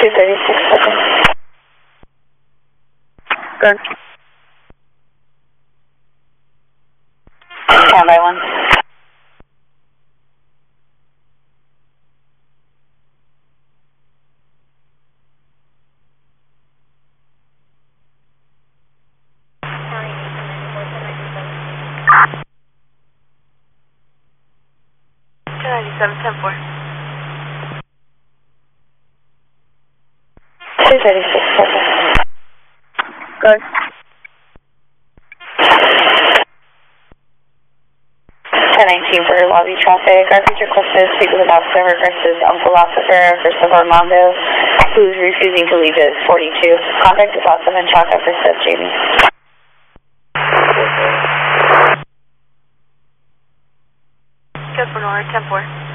236 seconds. Good. Standby 1. Seven, 10-4. 236 seconds. Good. 1019 for lobby traffic. Our feature requested to speak with an officer versus Uncle Officer versus Armando, who's refusing to leave at 42. Contact is awesome and chalk up for Seth Jamie. Good for Nora, 10-4.